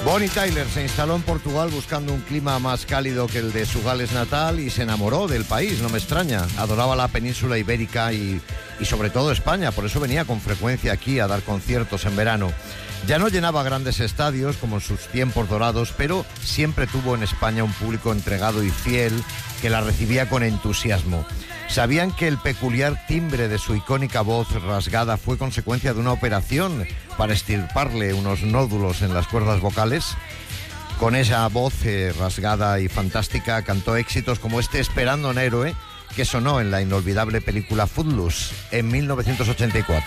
Bonnie Tyler se instaló en Portugal buscando un clima más cálido que el de su Gales natal y se enamoró del país, no me extraña. Adoraba la península ibérica y sobre todo España, por eso venía con frecuencia aquí a dar conciertos en verano. Ya no llenaba grandes estadios como en sus tiempos dorados, pero siempre tuvo en España un público entregado y fiel que la recibía con entusiasmo. ¿Sabían que el peculiar timbre de su icónica voz rasgada fue consecuencia de una operación para extirparle unos nódulos en las cuerdas vocales? Con esa voz rasgada y fantástica cantó éxitos como este Esperando a un héroe, que sonó en la inolvidable película Footloose en 1984.